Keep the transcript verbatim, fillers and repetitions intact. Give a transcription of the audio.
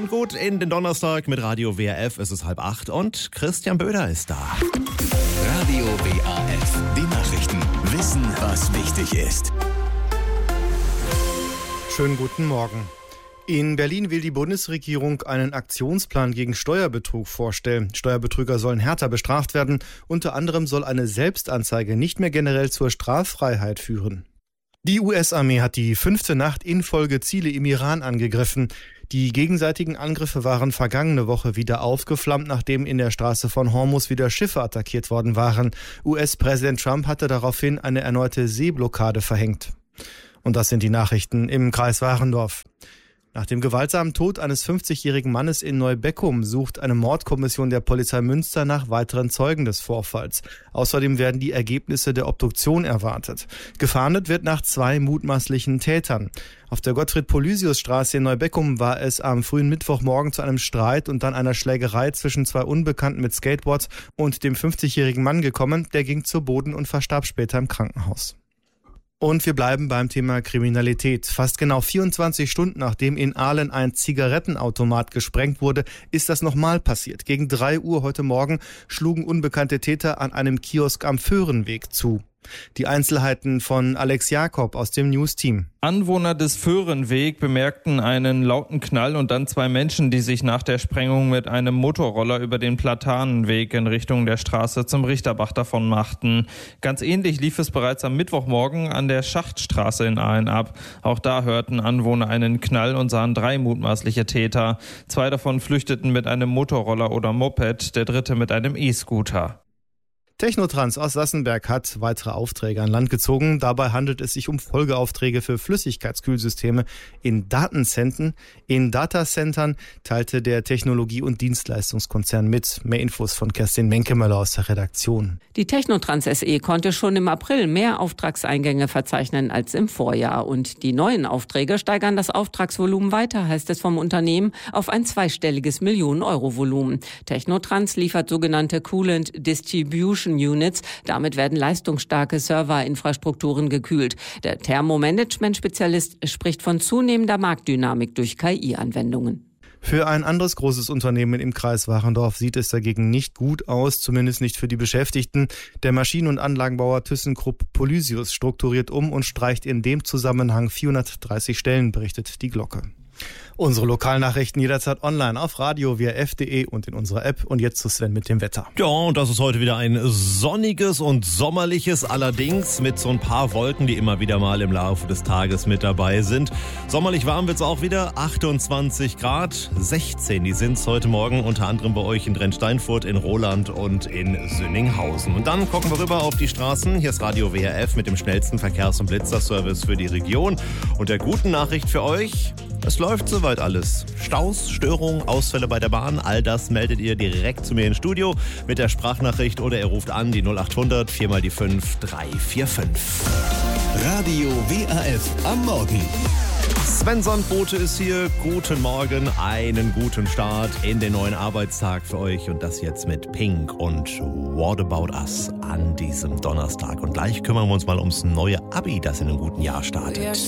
Kommt gut in den Donnerstag mit Radio W R F. Es ist halb acht und Christian Böder ist da. Radio W R F. Die Nachrichten. Wissen, was wichtig ist. Schönen guten Morgen. In Berlin will die Bundesregierung einen Aktionsplan gegen Steuerbetrug vorstellen. Steuerbetrüger sollen härter bestraft werden. Unter anderem soll eine Selbstanzeige nicht mehr generell zur Straffreiheit führen. Die U S-Armee hat die fünfte Nacht in Folge Ziele im Iran angegriffen. Die gegenseitigen Angriffe waren vergangene Woche wieder aufgeflammt, nachdem in der Straße von Hormuz wieder Schiffe attackiert worden waren. U S-Präsident Trump hatte daraufhin eine erneute Seeblockade verhängt. Und das sind die Nachrichten im Kreis Warendorf. Nach dem gewaltsamen Tod eines fünfzigjährigen Mannes in Neubeckum sucht eine Mordkommission der Polizei Münster nach weiteren Zeugen des Vorfalls. Außerdem werden die Ergebnisse der Obduktion erwartet. Gefahndet wird nach zwei mutmaßlichen Tätern. Auf der Gottfried-Polysius-Straße in Neubeckum war es am frühen Mittwochmorgen zu einem Streit und dann einer Schlägerei zwischen zwei Unbekannten mit Skateboards und dem fünfzigjährigen Mann gekommen. Der ging zu Boden und verstarb später im Krankenhaus. Und wir bleiben beim Thema Kriminalität. Fast genau vierundzwanzig Stunden nachdem in Aalen ein Zigarettenautomat gesprengt wurde, ist das nochmal passiert. Gegen drei Uhr heute Morgen schlugen unbekannte Täter an einem Kiosk am Föhrenweg zu. Die Einzelheiten von Alex Jakob aus dem News-Team. Anwohner des Föhrenweg bemerkten einen lauten Knall und dann zwei Menschen, die sich nach der Sprengung mit einem Motorroller über den Platanenweg in Richtung der Straße zum Richterbach davon machten. Ganz ähnlich lief es bereits am Mittwochmorgen an der Schachtstraße in Aalen ab. Auch da hörten Anwohner einen Knall und sahen drei mutmaßliche Täter. Zwei davon flüchteten mit einem Motorroller oder Moped, der dritte mit einem E-Scooter. Technotrans aus Sassenberg hat weitere Aufträge an Land gezogen. Dabei handelt es sich um Folgeaufträge für Flüssigkeitskühlsysteme in Datenzentren. In Datacentern teilte der Technologie- und Dienstleistungskonzern mit. Mehr Infos von Kerstin Menkemöller aus der Redaktion. Die Technotrans S E konnte schon im April mehr Auftragseingänge verzeichnen als im Vorjahr. Und die neuen Aufträge steigern das Auftragsvolumen weiter, heißt es vom Unternehmen, auf ein zweistelliges Millionen-Euro-Volumen. Technotrans liefert sogenannte Coolant Distribution Units. Damit werden leistungsstarke Serverinfrastrukturen gekühlt. Der Thermomanagement-Spezialist spricht von zunehmender Marktdynamik durch K I-Anwendungen. Für ein anderes großes Unternehmen im Kreis Warendorf sieht es dagegen nicht gut aus, zumindest nicht für die Beschäftigten. Der Maschinen- und Anlagenbauer ThyssenKrupp Polysius strukturiert um und streicht in dem Zusammenhang vierhundertdreißig Stellen, berichtet die Glocke. Unsere Lokalnachrichten jederzeit online auf radio w r f punkt d e und in unserer App. Und jetzt zu Sven mit dem Wetter. Ja, und das ist heute wieder ein sonniges und sommerliches, allerdings mit so ein paar Wolken, die immer wieder mal im Laufe des Tages mit dabei sind. Sommerlich warm wird's auch wieder, achtundzwanzig Grad, sechzehn, die sind's heute Morgen, unter anderem bei euch in Drensteinfurt, in Roland und in Sünninghausen. Und dann gucken wir rüber auf die Straßen. Hier ist Radio W R F mit dem schnellsten Verkehrs- und Blitzerservice für die Region. Und der guten Nachricht für euch: Es läuft soweit alles. Staus, Störungen, Ausfälle bei der Bahn, all das meldet ihr direkt zu mir ins Studio mit der Sprachnachricht oder ihr ruft an die null acht hundert vier mal die fünf drei vier fünf. Radio W R F am Morgen. Sven Sandbote ist hier. Guten Morgen, einen guten Start in den neuen Arbeitstag für euch. Und das jetzt mit Pink und What About Us an diesem Donnerstag. Und gleich kümmern wir uns mal ums neue Abi, das in einem guten Jahr startet.